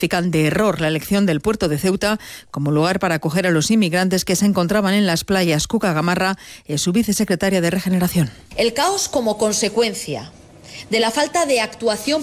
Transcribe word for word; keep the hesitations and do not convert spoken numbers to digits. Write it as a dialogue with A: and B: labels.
A: califican de error la elección del puerto de Ceuta como lugar para acoger a los inmigrantes que se encontraban en las playas. Cuca Gamarra es su vicesecretaria de Regeneración.
B: El caos como consecuencia de la falta de actuación